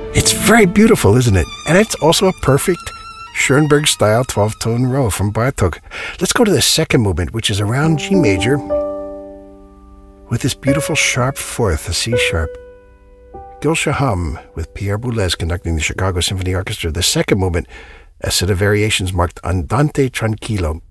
It's very beautiful, isn't it? And it's also a perfect Schoenberg-style 12-tone row from Bartók. Let's go to the second movement, which is around G major, with this beautiful sharp fourth, a C sharp. Gil Shaham with Pierre Boulez conducting the Chicago Symphony Orchestra. The second movement, a set of variations marked Andante Tranquillo.